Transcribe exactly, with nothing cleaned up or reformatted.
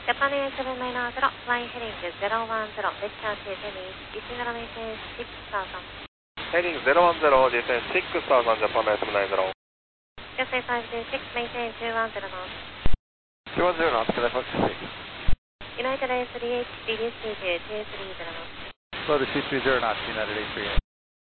Japan A seven nine zero, flying heading zero one zero, discharge Denny, Ichigara maintain six thousand. Heading zero one zero, descend six thousand, Japan A seven nine zero. U S A five zero six, maintain two one zero knots. two one zero knots, can I focus six? United A three eight, reduce to two three zero knots. Slow to two three zero knots, United A three eight.